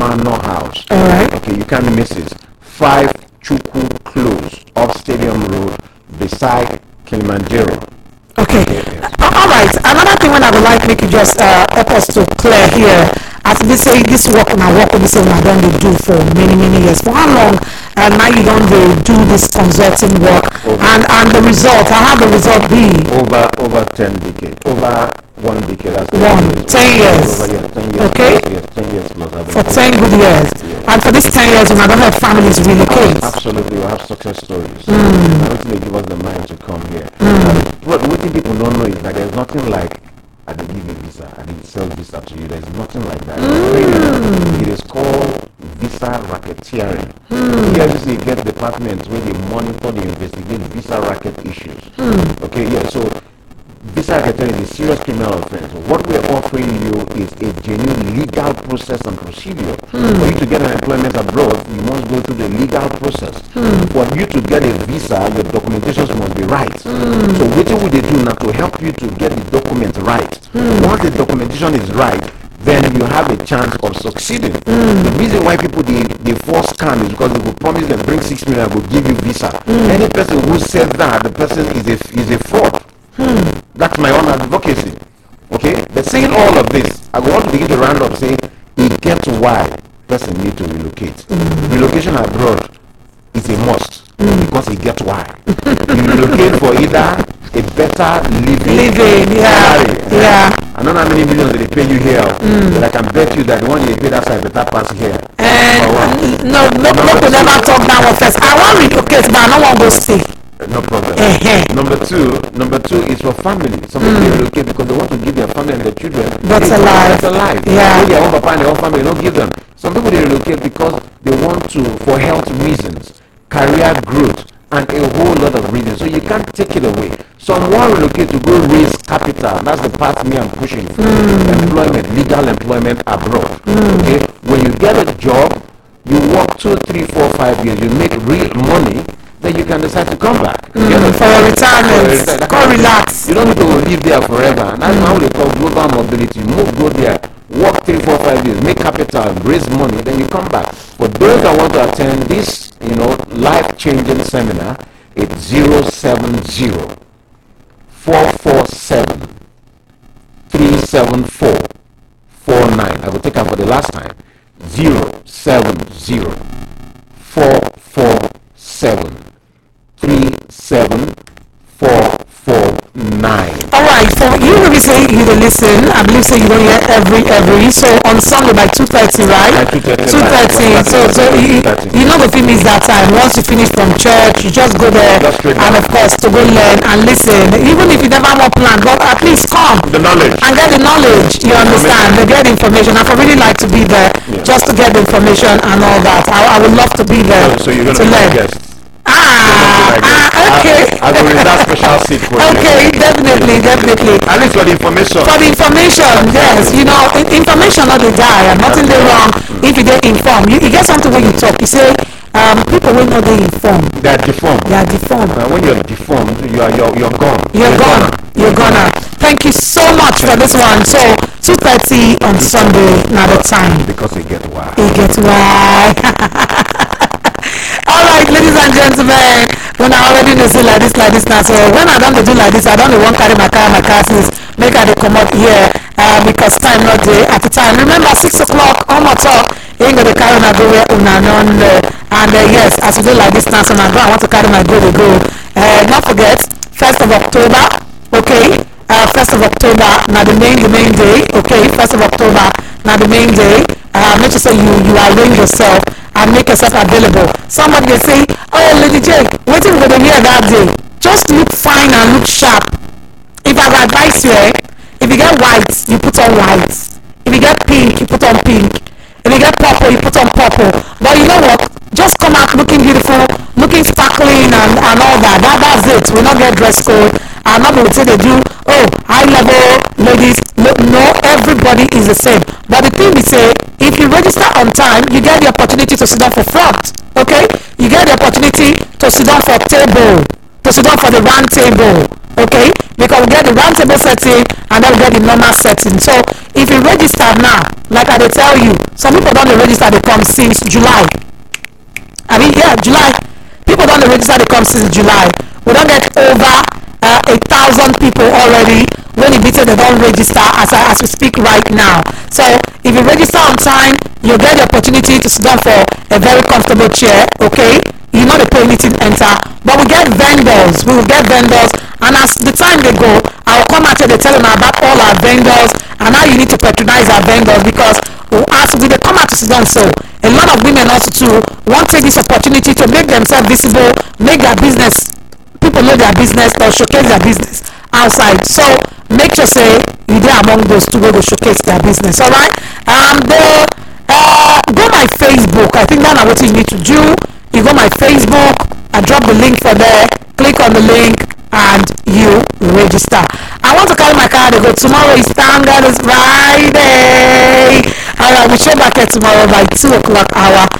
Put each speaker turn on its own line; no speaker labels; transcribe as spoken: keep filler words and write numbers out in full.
Manor House.
All right.
Okay, you can't miss it. Five Chuku Close off Stadium Road, beside Kilimanjaro.
Okay. Uh, all right. Another thing when I would like make you just uh, help us to clear here. As they say, this work and work we say I don't do for many many years. For how long? And uh, now you don't do, do this consulting work. Over. And and the result. How have the result be?
Over over ten decades. Over one decade. That's
one ten years.
Over, yeah, ten years.
Okay.
Yes, ten years plus.
For ten good years. Yeah. And for these ten years, we're not gonna have families relocate.
Absolutely, we have success stories.
Mm.
I don't think they give us the mind to come here. Mm. What what people don't know is that there's nothing like I did give you visa, I did sell visa to you. There's nothing like that. Mm. It is called visa racketeering. Mm. Here you see, you get departments where they monitor, they investigate visa racket issues. Mm. Okay, yeah, so visa racketeering is a serious criminal offense. What we're offering you is a genuine legal process and procedure. Mm. For you to get an employment abroad, you must go through the legal process. Mm. For you to get a visa, your documentations must be right. Mm. So what will they do now to help you to get the document right? Mm. Once the documentation is right, then you have a chance of succeeding. Mm. The reason why people they, they force scam is because they will promise them bring six million, I will give you visa. Mm. Any person who says that, the person is a is a fraud. Hmm. That's my own advocacy. Okay? But saying all of this, I want to begin to round up saying it gets why person need to relocate. Mm. Relocation abroad is a must mm. because it gets why. You relocate for either a better living,
living yeah,
salary.
yeah.
I don't know how many millions they pay you here, mm. but I can bet you that the one you pay that side better pass here.
Uh, no, no, no, no, never talk that one first. I want to relocate, but I don't want to go stay.
No problem. number two, number two is for family. Some people mm. relocate because they want to give their family and their children
better life.
Better life.
Yeah.
Their own papa and their own family don't give them. Some people they relocate because they want to for health reasons, career growth, and a whole lot of reasons. So you can't take it away. Some want to relocate to go raise capital. That's the path me I'm pushing for. Mm. Employment, legal employment abroad. Mm. Okay. When you get a job, you work two, three, four, five years. You make real money. Then you can decide to come back.
Mm, you know, for your retirement. Go relax.
You don't need to live there forever. And that's how they call global mobility. Move, go there, work three, four, five years, make capital, raise money, then you come back. For those that want to attend this, you know, life-changing seminar, it's zero seven zero four four seven three seven four four nine. I will take that for the last time. zero seven zero four four seven three seven four four nine.
Alright, so you really say you will listen. I believe say you don't hear every every so on Sunday by two thirty, right?
two thirty.
two thirty. So so you, you know the film is that time. Once you finish from church, you just go there and of course to go learn and listen. Even if you never have a plan, but at least come
the knowledge
and get the knowledge. You understand? They get the information. I would really like to be there yeah. just to get the information and all that. I, I would love to be there
so, so you're
to learn.
Guest.
Ah, ah, okay.
I, I will reserve special seat for you.
Okay, definitely, definitely.
At least for the information.
For the information, yes. You know, information not the die, and nothing they wrong if you get informed. You, you get something when you talk. You say, um, people will not they informed.
They are deformed.
They are deformed.
Uh, when you're deformed, you are you're, you're gone.
You're, you're gone. gone. You're gonna. Thank you so much for this one. So two thirty on Sunday, now the time.
Because it gets wild.
It gets wild. Alright, ladies and gentlemen, when I already know say like this, like this now, so when I don't do like this, I don't want to carry my car, my car since make I come up here uh, because time not there at the time. Remember, six o'clock, on my talk, ain't going to carry my go where una none. And uh, yes, as we do like this now, so now I want to carry my go to go. Uh, not forget, first of October, okay? Uh, first of October, now the main, the main day, okay? first of October, now the main day. Uh, make sure you, you arrange yourself and make yourself available. Somebody will say, oh, Lady J, what are you going to hear that day? Just look fine and look sharp. If I advise you, eh, if you get white, you put on white. If you get pink, you put on pink. If you get purple, you put on purple. But you know what? Just come out looking beautiful, looking sparkling and, and all that. that. That's it. We not get dress code. I'm not going to say they do, oh, high level ladies. No, no, everybody is the same. But the thing is, say, if you register on time, you get the opportunity to sit down for front. Okay? You get the opportunity to sit down for table. To sit down for the round table. Okay? Because we get the round table setting and then we get the normal setting. So if you register now, like I dey tell you, some people don dey register dey come since July. I mean, yeah, July. People don dey register dey come since July. We don get over uh, a thousand people already when e be say they don register as I, as we speak right now. So if you register on time, you get the opportunity to sit down for a very comfortable chair. Okay, you know dey pay anything enter, but we get vendors. We will get vendors, and as the time dey go, I will come out here dey tell them about all our vendors and how you need to patronize our vendors, because as we dey come out to sit down, so a lot of women also too want take this opportunity to make themselves visible, make their business, people know their business, or showcase their business outside. So make sure say you dey among those two wey go showcase their business. All right, um the uh go my Facebook. I think that na wetin you need to do. You go my Facebook, I drop the link for there, click on the link and you register. I want to carry my car to go. Tomorrow is thank God it's Friday. Alright, we show back here tomorrow by two o'clock hour.